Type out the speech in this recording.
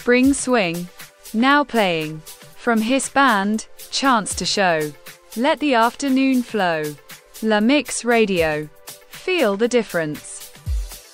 Spring Swing. Now playing. From his band, Chance to Show. Let the afternoon flow. La Mix Radio. Feel the difference.